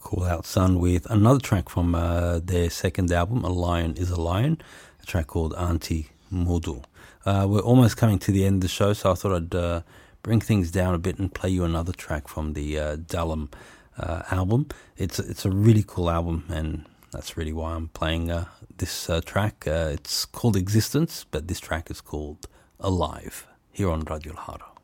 Cool Out Sun with another track from their second album, A Lion is a Lion, a track called Auntie Modu. We're almost coming to the end of the show, so I thought I'd bring things down a bit and play you another track from the Dalam album. It's a really cool album, and that's really why I'm playing this track. It's called Existence, but this track is called Alive, here on Radio Lahara.